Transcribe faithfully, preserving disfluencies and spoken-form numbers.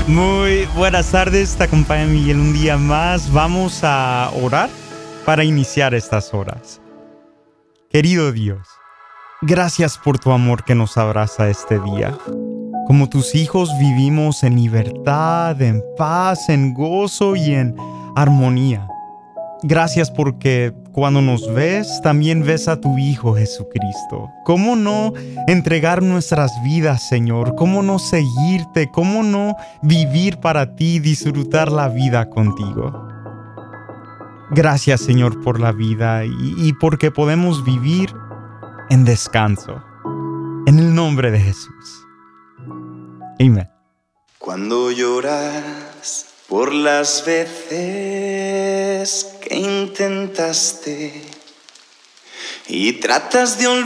Muy buenas tardes, te acompaña Miguel un día más. Vamos a orar para iniciar estas horas. Querido Dios, gracias por tu amor que nos abraza este día. Como tus hijos vivimos en libertad, en paz, en gozo y en armonía. Gracias porque cuando nos ves, también ves a tu Hijo Jesucristo. ¿Cómo no entregar nuestras vidas, Señor? ¿Cómo no seguirte? ¿Cómo no vivir para ti, disfrutar la vida contigo? Gracias, Señor, por la vida y, y porque podemos vivir en descanso. En el nombre de Jesús. Amén. Cuando lloras por las veces que intentaste y tratas de olvidar